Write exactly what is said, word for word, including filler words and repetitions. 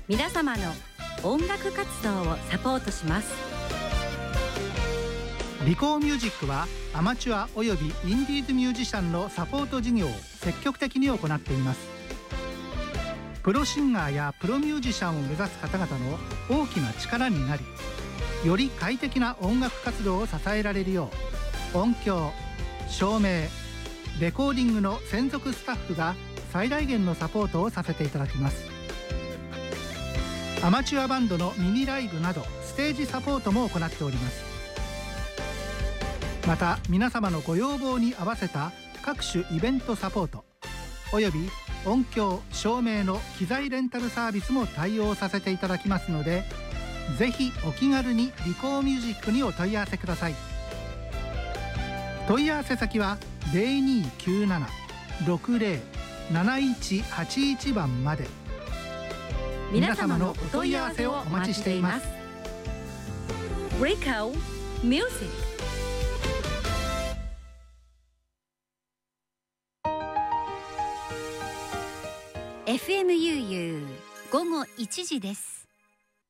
皆様の音楽活動をサポートします。 リコーミュージックはアマチュアおよびインディーズミュージシャンのサポート事業を積極的に行っています。プロシンガーやプロミュージシャンを目指す方々の大きな力になり、より快適な音楽活動を支えられるよう、音響、照明、レコーディングの専属スタッフが最大限のサポートをさせていただきます。アマチュアバンドのミニライブなどステージサポートも行っております。また皆様のご要望に合わせた各種イベントサポートおよび音響照明の機材レンタルサービスも対応させていただきますので、ぜひお気軽にリコーミュージックにお問い合わせください。問い合わせ先は ゼロにーきゅうなな ろくゼロ なないちはちいち 番まで。 皆様のお問い合わせをお待ちしています。リコーミュージック。エフエムユーユー 午後いちじです。